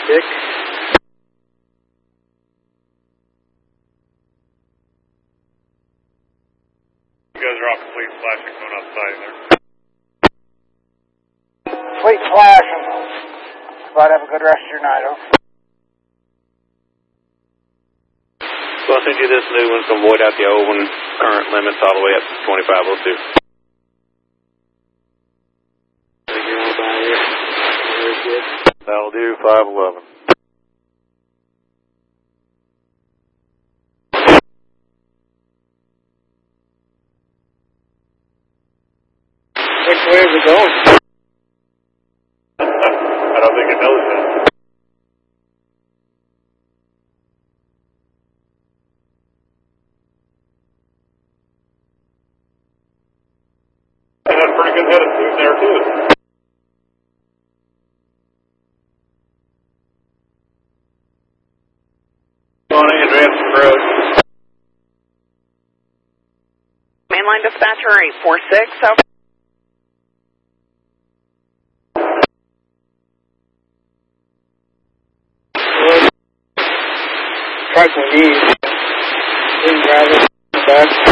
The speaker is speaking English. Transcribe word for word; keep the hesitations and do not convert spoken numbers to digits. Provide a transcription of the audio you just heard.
six. You guys are all complete flashing going outside there. Fleet flashing. Glad have a good rest of your night, over. So I'll send you this new one, so void out the old one, current limits all the way up to twenty-five oh two. That'll do, five eleven. Which way is it going? I don't think it knows that. I had a pretty good head of steam there, too. On advance approach. Mainline dispatcher eight four six, over. Truck we need. Didn't grab it. Back.